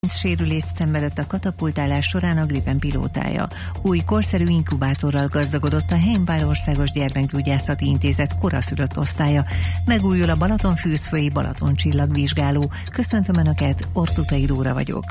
Sérülést szenvedett a katapultálás során a Gripen pilótája. Új korszerű inkubátorral gazdagodott a Heimbál Országos Gyermekgyógyászati Intézet koraszülött osztálya. Megújul a Balatonfűzfői Balaton csillagvizsgáló. Köszöntöm Önöket, Ortutai Dóra vagyok.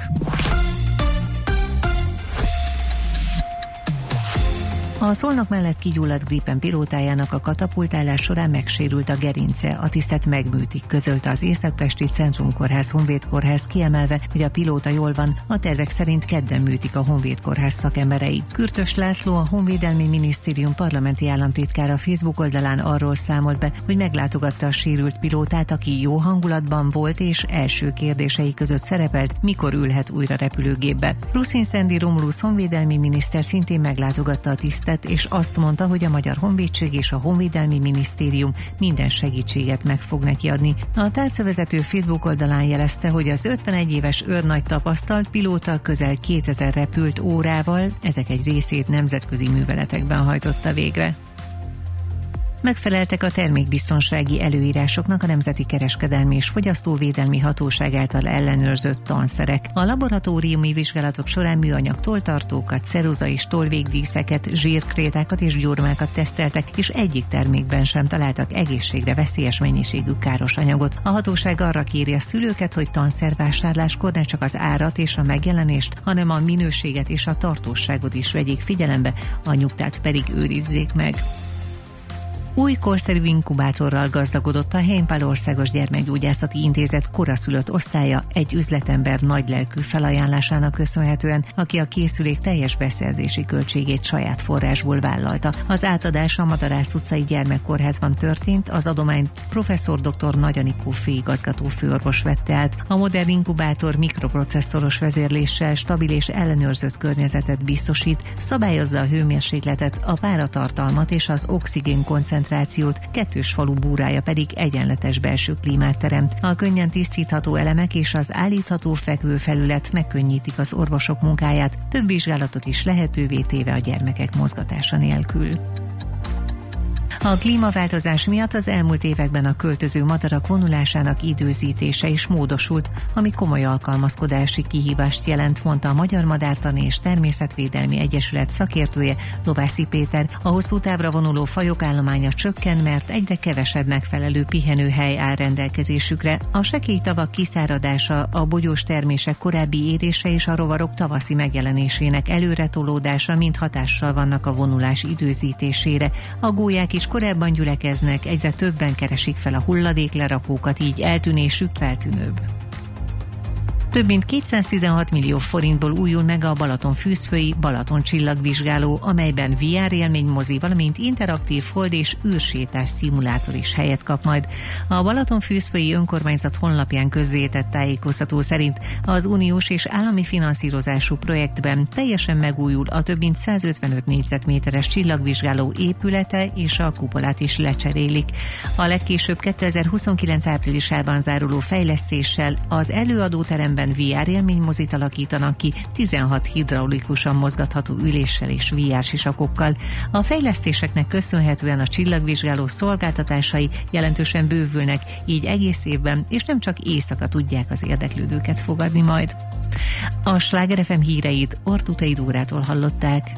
A Szolnok mellett kigyulladt Gripen pilótájának a katapultálás során megsérült a gerince, a tisztet megműtik, közölte az Észak-Pesti Centrumkórház Honvéd Kórház, kiemelve, hogy a pilóta jól van, a tervek szerint kedden műtik a Honvéd Kórház szakemberei. Kürtös László, a Honvédelmi Minisztérium parlamenti államtitkára Facebook oldalán arról számolt be, hogy meglátogatta a sérült pilótát, aki jó hangulatban volt és első kérdései között szerepelt, mikor ülhet újra repülőgépbe. Ruszin Szendi Romulusz honvédelmi miniszter szintén meglátogatta a tisztet, és azt mondta, hogy a Magyar Honvédség és a Honvédelmi Minisztérium minden segítséget meg fog neki adni. A tárcavezető Facebook oldalán jelezte, hogy az 51 éves őrnagy tapasztalt pilóta közel 2000 repült órával, ezek egy részét nemzetközi műveletekben hajtotta végre. Megfeleltek a termékbiztonsági előírásoknak a Nemzeti Kereskedelmi és Fogyasztóvédelmi Hatóság által ellenőrzött tanszerek. A laboratóriumi vizsgálatok során műanyag tolltartókat, ceruza és tollvégdíszeket, zsírkrétákat és gyurmákat teszteltek, és egyik termékben sem találtak egészségre veszélyes mennyiségű káros anyagot. A hatóság arra kéri a szülőket, hogy tanszervásárláskor ne csak az árat és a megjelenést, hanem a minőséget és a tartóságot is vegyék figyelembe, a nyugtát pedig őrizzék meg. Új korszerű inkubátorral gazdagodott a Heimbál Országos Gyermekgyógyászati Intézet koraszülött osztálya egy üzletember nagylelkű felajánlásának köszönhetően, aki a készülék teljes beszerzési költségét saját forrásból vállalta. Az átadás a Madarász utcai gyermekkórházban történt, az adományt professzor dr. Nagy Anikó főigazgató főorvos vette át. A modern inkubátor mikroprocesszoros vezérléssel stabil és ellenőrzött környezetet biztosít, szabályozza a hőmérsékletet, a páratartalmat és az oxigén koncentrációt, kettős falu búrája pedig egyenletes belső klímát teremt. A könnyen tisztítható elemek és az állítható fekvőfelület megkönnyítik az orvosok munkáját, több vizsgálatot is lehetővé téve a gyermekek mozgatása nélkül. A klímaváltozás miatt az elmúlt években a költöző madarak vonulásának időzítése is módosult, ami komoly alkalmazkodási kihívást jelent, mondta a Magyar Madártani és Természetvédelmi Egyesület szakértője, Lovászi Péter. A hosszú távra vonuló fajok állománya csökken, mert egyre kevesebb megfelelő pihenőhely áll rendelkezésükre. A sekély tavak kiszáradása, a bogyós termések korábbi érése és a rovarok tavaszi megjelenésének előretolódása mind hatással vannak a vonulás időzítésére. A gólyák is korábban gyülekeznek, egyre többen keresik fel a hulladéklerakókat, így eltűnésük feltűnőbb. Több mint 216 millió forintból újul meg a Balatonfűzfői Balaton csillagvizsgáló, amelyben VR élménymozi, valamint interaktív hold és űrsétás szimulátor is helyet kap majd. A Balatonfűzfői önkormányzat honlapján közzétett tájékoztató szerint az uniós és állami finanszírozású projektben teljesen megújul a több mint 155 négyzetméteres csillagvizsgáló épülete, és a kupolát is lecserélik. A legkésőbb 2029 áprilisában záruló fejlesztéssel az előadóteremben VR élménymozit alakítanak ki 16 hidraulikusan mozgatható üléssel és VR sisakokkal. A fejlesztéseknek köszönhetően a csillagvizsgáló szolgáltatásai jelentősen bővülnek, így egész évben és nem csak éjszaka tudják az érdeklődőket fogadni majd. A Sláger FM híreit Ortutai Dórától hallották.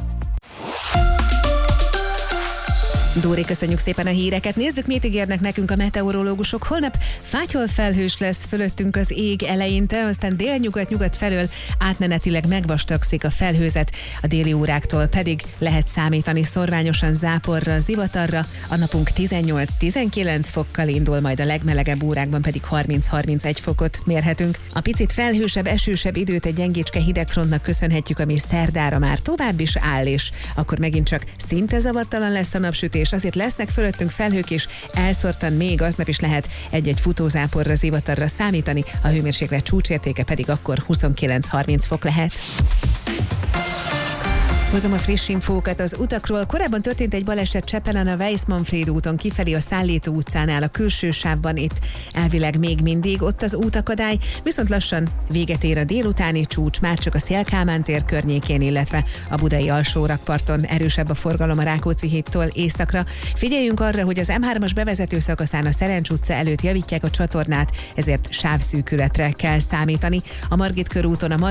Dóri, köszönjük szépen a híreket. Nézzük, mit ígérnek nekünk a meteorológusok. Holnap fátyol felhős lesz fölöttünk az ég eleinte, aztán délnyugat-nyugat felől átmenetileg megvastagszik a felhőzet, a déli óráktól pedig lehet számítani szorványosan záporra, zivatarra. A napunk 18-19 fokkal indul, majd a legmelegebb órákban pedig 30-31 fokot mérhetünk. A picit felhősebb, esősebb időt egy gyengécske hidegfrontnak köszönhetjük, ami szerdára már tovább is áll, és akkor megint csak szinte zavartalan lesz a napsütés. Azért lesznek fölöttünk felhők, és elszórtan még aznap is lehet egy-egy futózáporra, zivatarra számítani, a hőmérséklet csúcsértéke pedig akkor 29-30 fok lehet. Hozom a friss infókat az utakról. Korábban történt egy baleset Csepelen a Weiss-Manfréd úton kifelé a Szállító utcánál a külső sávban, itt elvileg még mindig ott az útakadály, viszont lassan véget ér a délutáni csúcs, már csak a Széll-Kálmán tér környékén, illetve a budai alsórakparton erősebb a forgalom a Rákóczi hídtól északra. Figyeljünk arra, hogy az M3-as bevezető szakaszán a Szerencs utca előtt javítják a csatornát, ezért sávszűkületre kell számítani. A Margit körúton a